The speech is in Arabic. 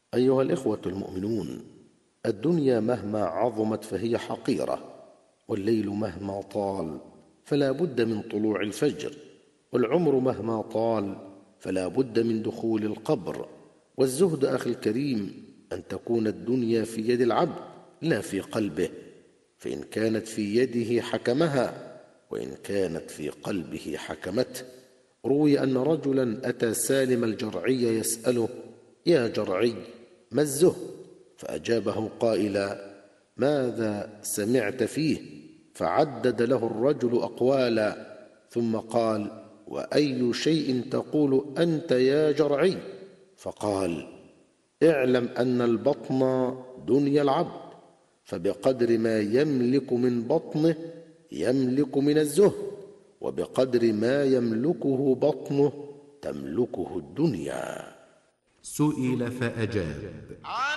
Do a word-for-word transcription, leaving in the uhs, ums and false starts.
أيها الإخوة المؤمنون، الدنيا مهما عظمت فهي حقيرة، والليل مهما طال فلا بد من طلوع الفجر، والعمر مهما طال فلا بد من دخول القبر. والزهد أخي الكريم أن تكون الدنيا في يد العبد لا في قلبه، فإن كانت في يده حكمها، وإن كانت في قلبه حكمته. روي أن رجلا أتى سالم الجرعي يسأله: يا جرعي، ما الزهد؟ فأجابه قائلا: ماذا سمعت فيه؟ فعدد له الرجل أقوالا، ثم قال: وأي شيء تقول أنت يا جرعي؟ فقال: اعلم أن البطن دنيا العبد، فبقدر ما يملك من بطنه يملك من الزهد، وبقدر ما يملكه بطنه تملكه الدنيا. سئل فأجاب: